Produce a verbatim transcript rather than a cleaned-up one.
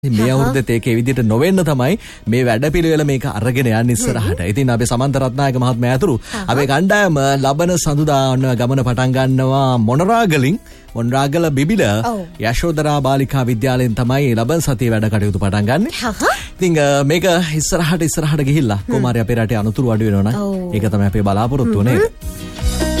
මේ අවුරුද්දේ ඒකේ විදිහට නොවෙන්න තමයි මේ වැඩපිළිවෙල මේක අරගෙන යන්නේ ඉස්සරහට. ඉතින් අපේ සමන්ත රත්නායක මහත්මයා ඇතුළු අපේ කණ්ඩායම ලබන සඳුදා ගමන පටන් ගන්නවා මොනරාගලින්. මොනරාගල බිබිල යශෝදරා බාලිකා විද්‍යාලයෙන් තමයි ලබන සතියේ වැඩ කටයුතු පටන් ගන්නෙ. ඉතින් මේක ඉස්සරහට ඉස්සරහට ගිහිල්ලා කොමාරි අපේ රටේ අනුතුරු අඩු වෙනවා නේද? ඒක තමයි අපේ බලාපොරොත්තුව නේද?